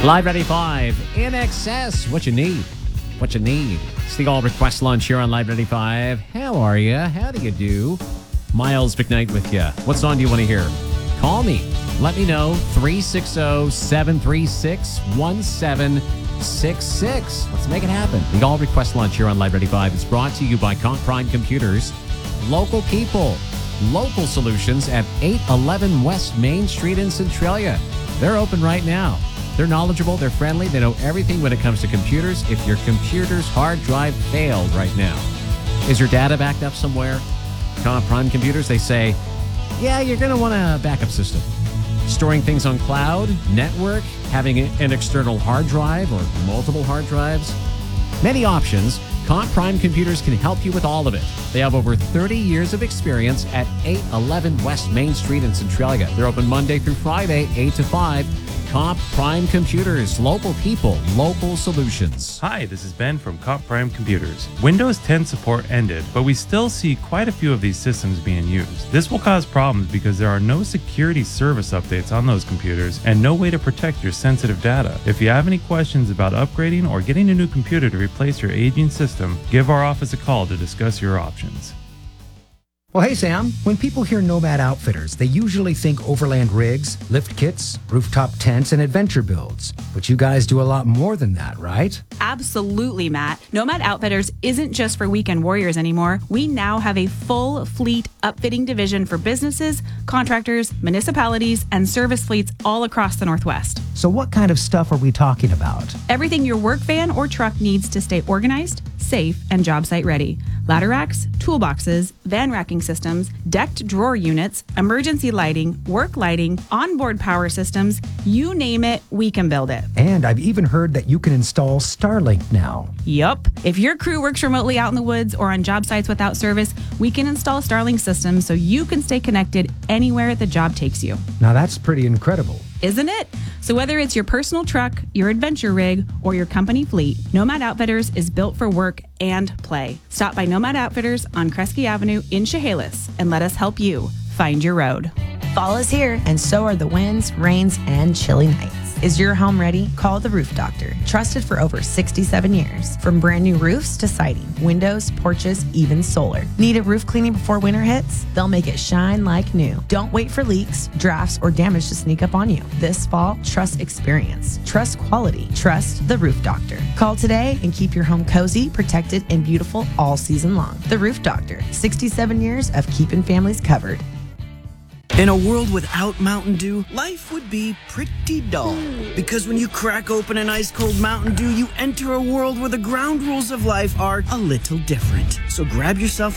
Live 95 in excess. What you need. What you need. It's the All Request Launch here on Live 95. How are you? How do you do? Miles McKnight with you. What song do you want to hear? Call me. Let me know. 360-736-1766. Let's make it happen. The All Request Launch here on Live 95 is brought to you by Comp Prime Computers. Local people. Local solutions at 811 West Main Street in Centralia. They're open right now. They're knowledgeable, they're friendly, they know everything when it comes to computers. If your computer's hard drive failed right now, is your data backed up somewhere? Comp Prime Computers, they say, yeah, you're going to want a backup system. Storing things on cloud, network, having an external hard drive or multiple hard drives. Many options. Comp Prime Computers can help you with all of it. They have over 30 years of experience at 811 West Main Street in Centralia. They're open Monday through Friday, 8 to 5. Comp Prime Computers, local people, local solutions. Hi, this is Ben from Comp Prime Computers. Windows 10 support ended, but we still see quite a few of these systems being used. This will cause problems because there are no security service updates on those computers and no way to protect your sensitive data. If you have any questions about upgrading or getting a new computer to replace your aging system, give our office a call to discuss your options. Well, hey, Sam, when people hear Nomad Outfitters, they usually think overland rigs, lift kits, rooftop tents, and adventure builds. But you guys do a lot more than that, right? Absolutely, Matt. Nomad Outfitters isn't just for weekend warriors anymore. We now have a full fleet upfitting division for businesses, contractors, municipalities, and service fleets all across the Northwest. So what kind of stuff are we talking about? Everything your work van or truck needs to stay organized, safe, and job site ready. Ladder racks, toolboxes, van racking systems, decked drawer units, emergency lighting, work lighting, onboard power systems, you name it, we can build it. And I've even heard that you can install Starlink now. Yup. If your crew works remotely out in the woods or on job sites without service, we can install Starlink systems so you can stay connected anywhere the job takes you. Now that's pretty incredible. Isn't it? So whether it's your personal truck, your adventure rig, or your company fleet, Nomad Outfitters is built for work and play. Stop by Nomad Outfitters on Kresge Avenue in Chehalis and let us help you find your road. Fall is here, and so are the winds, rains, and chilly nights. Is your home ready? Call the Roof Doctor. Trusted for over 67 years. From brand new roofs to siding, windows, porches, even solar. Need a roof cleaning before winter hits? They'll make it shine like new. Don't wait for leaks, drafts, or damage to sneak up on you. This fall, trust experience. Trust quality. Trust the Roof Doctor. Call today and keep your home cozy, protected, and beautiful all season long. The Roof Doctor. 67 years of keeping families covered. In a world without Mountain Dew, life would be pretty dull. Because when you crack open an ice-cold Mountain Dew, you enter a world where the ground rules of life are a little different. So grab yourself